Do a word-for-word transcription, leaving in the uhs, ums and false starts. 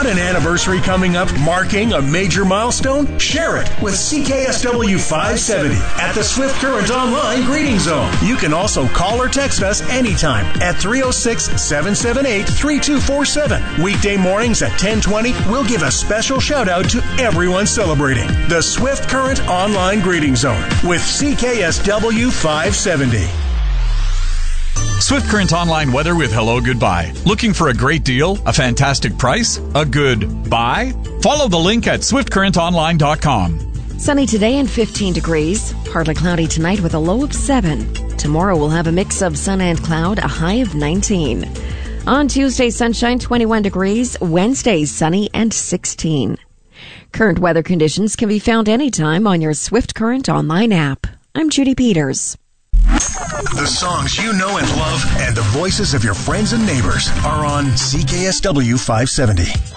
Got an anniversary coming up marking a major milestone? Share it with C K S W five seventy at the Swift Current Online Greeting Zone. You can also call or text us anytime at three oh six, seven seven eight, three two four seven. Weekday mornings at ten twenty, we'll give a special shout out to everyone celebrating the Swift Current Online Greeting Zone with C K S W five seventy. Swift Current Online weather with Hello Goodbye. Looking for a great deal? A fantastic price? A good buy? Follow the link at swift current online dot com. Sunny today and fifteen degrees. Partly cloudy tonight with a low of seven. Tomorrow we'll have a mix of sun and cloud, a high of nineteen. On Tuesday, sunshine, twenty-one degrees. Wednesday, sunny and sixteen. Current weather conditions can be found anytime on your Swift Current Online app. I'm Judy Peters. The songs you know and love and the voices of your friends and neighbors are on C K S W five seventy.